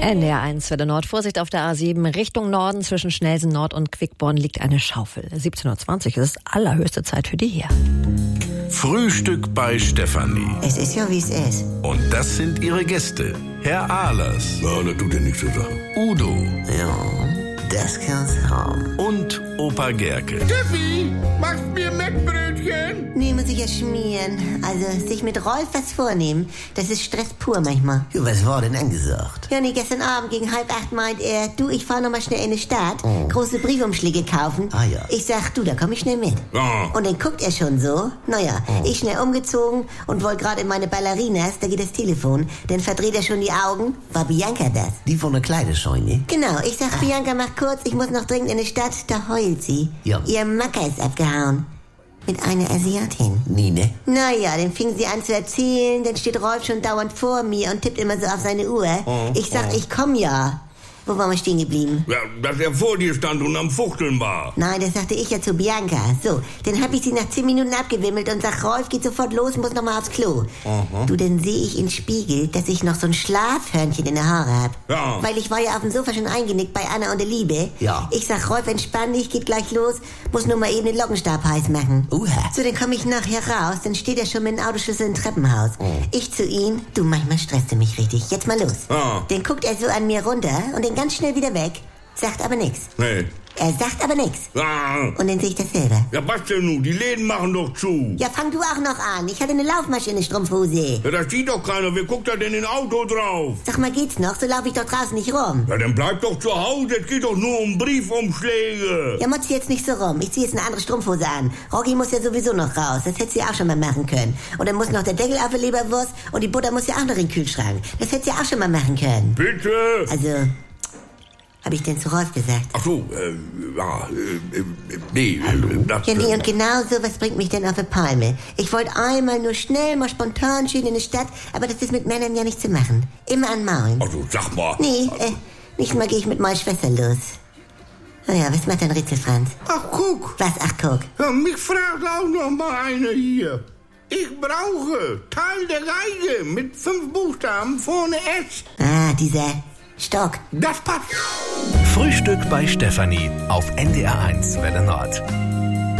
NDR 1 Welle Nord. Vorsicht auf der A7 Richtung Norden zwischen Schnelsen Nord und Quickborn liegt eine Schaufel. 17.20 Uhr ist allerhöchste Zeit für die hier. Frühstück bei Stefanie. Es ist ja, wie es ist. Und das sind ihre Gäste. Herr Ahlers. Ja, das tut ja nichts zur Sache. Udo. Ja, das kann's haben. Und Opa Gerke. Steffi, machst mir Mettbrötchen? Nee, muss ich ja schmieren. Also, sich mit Rolf was vornehmen, das ist Stress pur manchmal. Ja, was war denn angesagt? Ja, nee, gestern Abend gegen 7:30 meint er, du, ich fahr noch mal schnell in die Stadt, große Briefumschläge kaufen. Ah, ja. Ich sag, du, da komm ich schnell mit. Ja. Und dann guckt er schon so. Naja, ich schnell umgezogen und wollte gerade in meine Ballerinas, da geht das Telefon. Dann verdreht er schon die Augen. War Bianca das? Die von der Kleiderscheune? Genau, ich sag, Bianca, mach kurz, ich muss noch dringend in die Stadt, da heult sie. Ja. Ihr Macker ist abgehauen. Mit einer Asiatin. Nee, ne? Naja, dann fing sie an zu erzählen, dann steht Rolf schon dauernd vor mir und tippt immer so auf seine Uhr. Ich sag, ich komm ja. Wo waren wir stehen geblieben? Ja, dass er vor dir stand und am Fuchteln war. Nein, das sagte ich ja zu Bianca. So, dann hab ich sie nach 10 Minuten abgewimmelt und sag, Rolf, geht sofort los, muss noch mal aufs Klo. Du, dann sehe ich im Spiegel, dass ich noch so ein Schlafhörnchen in der Haare hab. Ja. Weil ich war ja auf dem Sofa schon eingenickt bei Anna und der Liebe. Ja. Ich sag, Rolf, entspann dich, geht gleich los, muss nur mal eben den Lockenstab heiß machen. Uha. So, dann komme ich nachher raus, dann steht er schon mit dem Autoschlüssel im Treppenhaus. Ich zu ihm, du, manchmal stresst du mich richtig, jetzt mal los. Ja. Dann guckt er so an mir runter und dann ganz schnell wieder weg. Sagt aber nix. Nee. Er sagt aber nix. Ja. Und dann sehe ich das selber. Ja, was denn nun? Die Läden machen doch zu. Ja, fang du auch noch an. Ich hatte eine Laufmaschine, Strumpfhose. Ja, das sieht doch keiner. Wer guckt da denn in Auto drauf? Sag mal, geht's noch? So laufe ich doch draußen nicht rum. Ja, dann bleib doch zu Hause. Es geht doch nur um Briefumschläge. Ja, motz jetzt nicht so rum. Ich zieh jetzt eine andere Strumpfhose an. Rocky muss ja sowieso noch raus. Das hätte sie auch schon mal machen können. Und dann muss noch der Deckel auf der Leberwurst und die Butter muss ja auch noch in den Kühlschrank. Das hätte sie auch schon mal machen können. Bitte? Also, hab ich denn zu Rolf gesagt? Ach so, nee. Das, Ja, nee, und genau so was bringt mich denn auf die Palme. Ich wollte einmal nur schnell, mal spontan schön in die Stadt, aber das ist mit Männern ja nicht zu machen. Immer an Maulen. Also, sag mal. Nee, nicht mal gehe ich mit meiner Schwester los. Naja, was macht dein Rätsel, Franz? Ach, guck. Was, ach, guck. Ja, mich fragt auch noch mal einer hier. Ich brauche Teil der Geige mit 5 Buchstaben vorne S. Ah, dieser Stock. Das passt. Frühstück bei Stefanie auf NDR 1 Welle Nord.